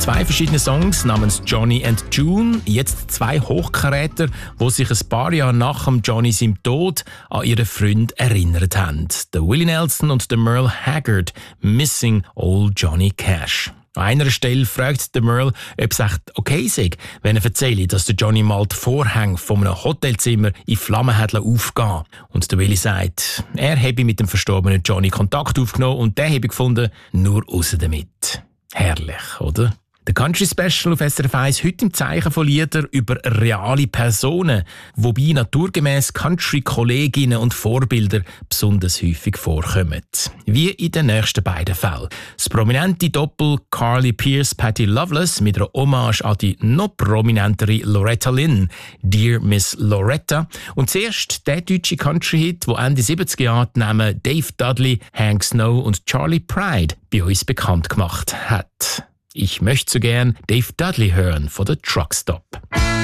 2 verschiedene Songs namens Johnny and June. Jetzt 2 Hochkaräter, die sich ein paar Jahre nach dem Johnny seinem Tod an ihren Freund erinnert haben. Der Willie Nelson und der Merle Haggard, Missing Old Johnny Cash. An einer Stelle fragt der Merle, ob es echt okay sei, wenn er erzähle, dass der Johnny mal die Vorhänge von einem Hotelzimmer in Flammen hat aufgehen. Und der Willie sagt, er habe mit dem verstorbenen Johnny Kontakt aufgenommen und der habe gefunden, nur raus damit. Herrlich, oder? Der Country Special auf SRF 1 heute im Zeichen von Liedern über reale Personen, wobei naturgemäss Country-Kolleginnen und Vorbilder besonders häufig vorkommen. Wie in den nächsten beiden Fällen. Das prominente Doppel Carly Pearce-Patty Loveless mit einer Hommage an die noch prominentere Loretta Lynn, Dear Miss Loretta. Und zuerst der deutsche Country-Hit, wo Ende 70er Jahre die Namen Dave Dudley, Hank Snow und Charlie Pride bei uns bekannt gemacht hat. Ich möchte so gern Dave Dudley hören von der Truck Stop.